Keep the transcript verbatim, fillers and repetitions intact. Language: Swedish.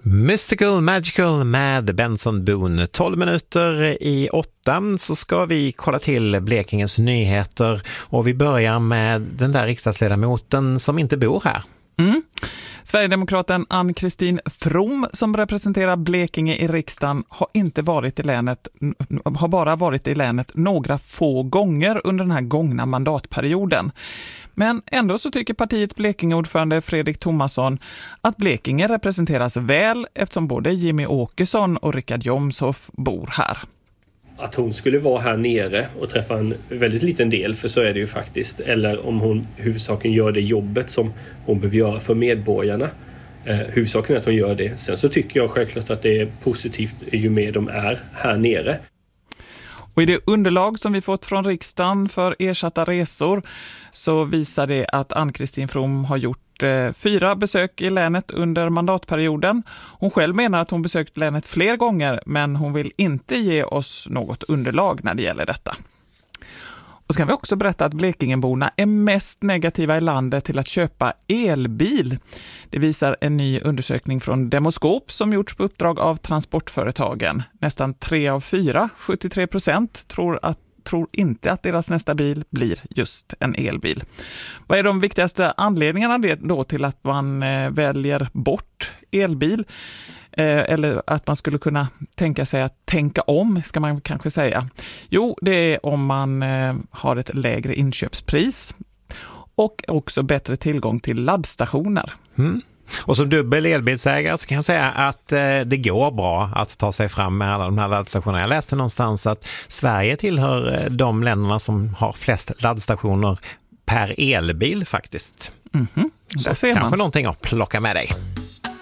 Mystical Magical med Benson Boone. tolv minuter i åtta så ska vi kolla till Blekingens nyheter och vi börjar med den där riksdagsledamoten som inte bor här. Mm. Sverigedemokraten Ann-Kristin From som representerar Blekinge i riksdagen har inte varit i länet har bara varit i länet några få gånger under den här gångna mandatperioden. Men ändå så tycker partiets Blekingeordförande Fredrik Thomasson att Blekinge representeras väl eftersom både Jimmy Åkesson och Richard Jomshof bor här. Att hon skulle vara här nere och träffa en väldigt liten del, för så är det ju faktiskt. Eller om hon huvudsakligen gör det jobbet som hon behöver göra för medborgarna. Eh, huvudsaken är att hon gör det. Sen så tycker jag självklart att det är positivt ju mer de är här nere. Och i det underlag som vi fått från riksdagen för ersatta resor så visar det att Ann-Kristin From har gjort eh, fyra besök i länet under mandatperioden. Hon själv menar att hon besökt länet fler gånger men hon vill inte ge oss något underlag när det gäller detta. Och så kan vi också berätta att Blekingeborna är mest negativa i landet till att köpa elbil. Det visar en ny undersökning från Demoskop som gjorts på uppdrag av transportföretagen. Nästan tre av fyra, sjuttiotre procent, tror att tror inte att deras nästa bil blir just en elbil. Vad är de viktigaste anledningarna då till att man eh, väljer bort elbil? Eh, eller att man skulle kunna tänka sig att tänka om, ska man kanske säga. Jo, det är om man eh, har ett lägre inköpspris och också bättre tillgång till laddstationer. Mm. Och som dubbel elbilsägare så kan jag säga att eh, det går bra att ta sig fram med alla de här laddstationerna. Jag läste någonstans att Sverige tillhör eh, de länderna som har flest laddstationer per elbil faktiskt. Mm-hmm. Så kanske någonting att plocka med dig.